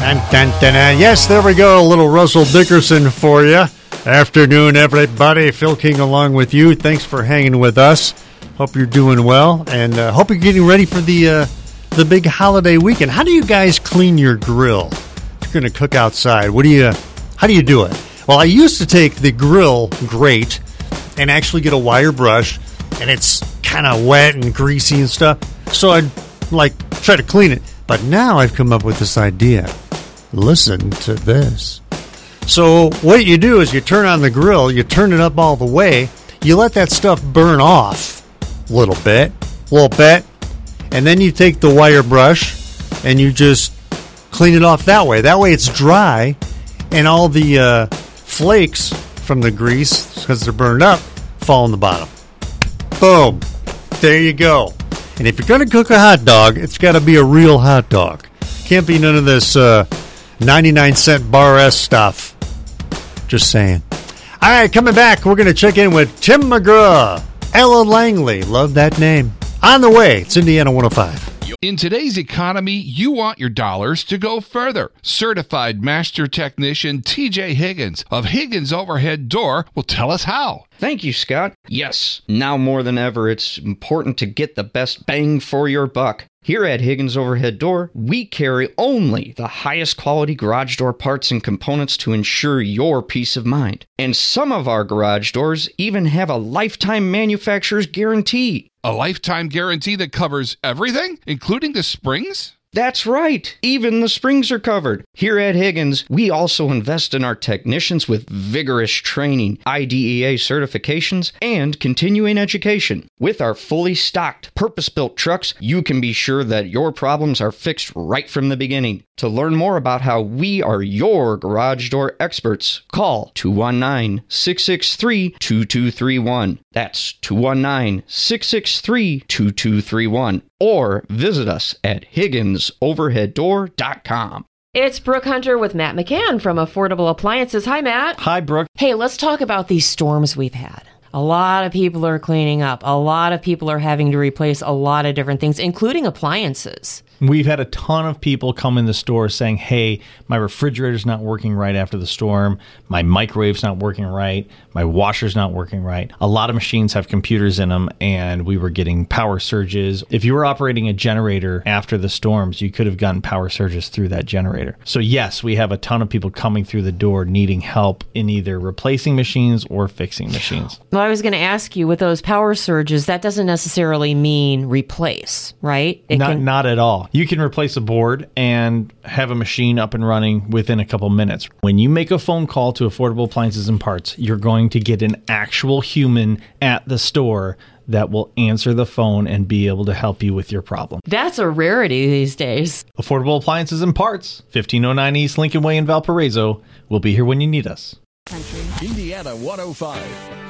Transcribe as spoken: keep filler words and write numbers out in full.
Dun, dun, dun, dun. Yes, there we go. A little Russell Dickerson for you. Afternoon, everybody. Phil King along with you. Thanks for hanging with us. Hope you're doing well, and uh, hope you're getting ready for the uh, the big holiday weekend. How do you guys clean your grill? If you're going to cook outside, what do you? How do you do it? Well, I used to take the grill grate and actually get a wire brush, and it's kind of wet and greasy and stuff. So I'd like try to clean it. But now I've come up with this idea. Listen to this. So what you do is you turn on the grill, you turn it up all the way, you let that stuff burn off a little bit, a little bit, and then you take the wire brush and you just clean it off that way. That way it's dry, and all the uh, flakes from the grease, because they're burned up, fall on the bottom. Boom. There you go. And if you're going to cook a hot dog, it's got to be a real hot dog. Can't be none of this uh, ninety-nine cent Bar S stuff. Just saying. All right, coming back, we're going to check in with Tim McGraw. Ella Langley, love that name. On the way, it's Indiana one oh five. In today's economy, you want your dollars to go further. Certified Master Technician T J Higgins of Higgins Overhead Door will tell us how. Thank you, Scott. Yes, now more than ever, it's important to get the best bang for your buck. Here at Higgins Overhead Door, we carry only the highest quality garage door parts and components to ensure your peace of mind. And some of our garage doors even have a lifetime manufacturer's guarantee. A lifetime guarantee that covers everything, including the springs? That's right. Even the springs are covered. Here at Higgins, we also invest in our technicians with vigorous training, I D E A certifications, and continuing education. With our fully stocked, purpose-built trucks, you can be sure that your problems are fixed right from the beginning. To learn more about how we are your garage door experts, call two one nine, six six three, two two three one. That's two one nine, six six three, two two three one. Or visit us at higgins overhead door dot com. It's Brooke Hunter with Matt McCann from Affordable Appliances. Hi, Matt. Hi, Brooke. Hey, let's talk about these storms we've had. A lot of people are cleaning up. A lot of people are having to replace a lot of different things, including appliances. We've had a ton of people come in the store saying, hey, my refrigerator's not working right after the storm. My microwave's not working right. My washer's not working right. A lot of machines have computers in them, and we were getting power surges. If you were operating a generator after the storms, you could have gotten power surges through that generator. So yes, we have a ton of people coming through the door needing help in either replacing machines or fixing machines. Well, I was going to ask you, with those power surges, that doesn't necessarily mean replace, right? It not, can- not at all. You can replace a board and have a machine up and running within a couple minutes. When you make a phone call to Affordable Appliances and Parts, you're going to get an actual human at the store that will answer the phone and be able to help you with your problem. That's a rarity these days. Affordable Appliances and Parts, fifteen oh nine East Lincoln Way in Valparaiso. We'll be here when you need us. Indiana one oh five.